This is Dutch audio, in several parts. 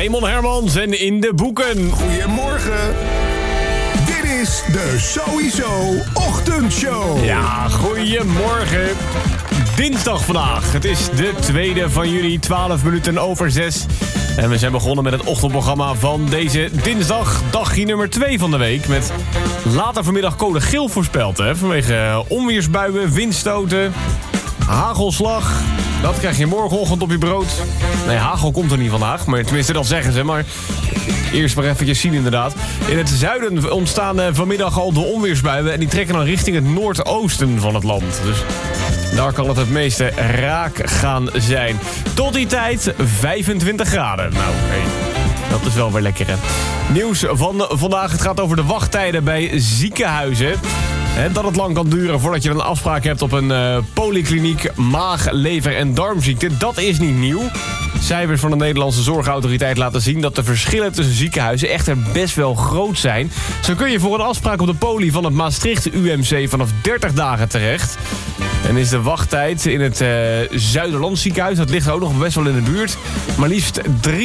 Raymond Hermans en in de boeken. Goedemorgen. Dit is de Sowieso Ochtendshow. Ja, goedemorgen. Dinsdag vandaag. Het is de 2e van juli, 12 minuten over 6. En we zijn begonnen met het ochtendprogramma van deze dinsdag. Dagje nummer 2 van de week. Met later vanmiddag code geel voorspeld. Vanwege onweersbuien, windstoten, hagelslag. Dat krijg je morgenochtend op je brood. Nee, hagel komt er niet vandaag. Maar tenminste, dat zeggen ze. Maar eerst maar eventjes zien inderdaad. In het zuiden ontstaan vanmiddag al de onweersbuien. En die trekken dan richting het noordoosten van het land. Dus daar kan het meeste raak gaan zijn. Tot die tijd 25 graden. Nou, hey, dat is wel weer lekker, hè. Nieuws van vandaag. Het gaat over de wachttijden bij ziekenhuizen. Dat het lang kan duren voordat je een afspraak hebt op een polykliniek maag, lever en darmziekte. Dat is niet nieuw. Cijfers van de Nederlandse Zorgautoriteit laten zien dat de verschillen tussen ziekenhuizen echter best wel groot zijn. Zo kun je voor een afspraak op de poli van het Maastricht UMC vanaf 30 dagen terecht. En is de wachttijd in het Zuiderland ziekenhuis, dat ligt er ook nog best wel in de buurt, maar liefst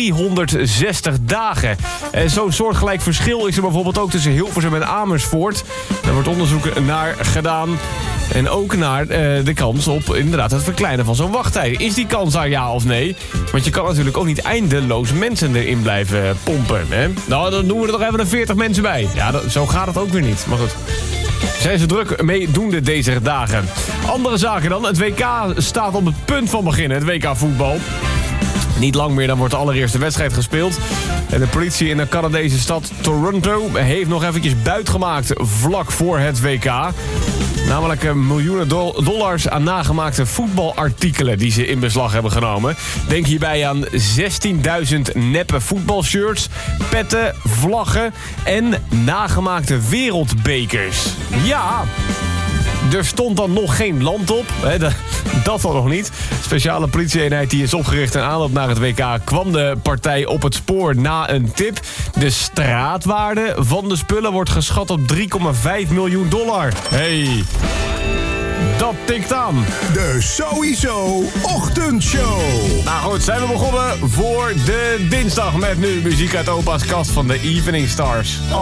360 dagen. En zo'n soortgelijk verschil is er bijvoorbeeld ook tussen Hilversum en Amersfoort. Daar wordt onderzoek naar gedaan. En ook naar de kans op inderdaad het verkleinen van zo'n wachttijd. Is die kans daar ja of nee? Want je kan natuurlijk ook niet eindeloos mensen erin blijven pompen. Hè? Nou, dan doen we er nog even 40 mensen bij. Ja, zo gaat het ook weer niet. Maar goed. Zijn ze druk meedoende deze dagen. Andere zaken dan. Het WK staat op het punt van beginnen. Het WK voetbal. Niet lang meer, dan wordt de allereerste wedstrijd gespeeld. En de politie in de Canadese stad Toronto heeft nog eventjes buit gemaakt vlak voor het WK. Namelijk miljoenen dollars aan nagemaakte voetbalartikelen die ze in beslag hebben genomen. Denk hierbij aan 16.000 neppe voetbalshirts, petten, vlaggen en nagemaakte wereldbekers. Ja, er stond dan nog geen land op. Dat al nog niet. Speciale politieeenheid die is opgericht in aanloop naar het WK kwam de partij op het spoor na een tip. De straatwaarde van de spullen wordt geschat op $3,5 miljoen. Hey, dat tikt aan. De Sowieso Ochtendshow. Nou goed, zijn we begonnen voor de dinsdag met nu muziek uit opa's kast van de Evening Stars.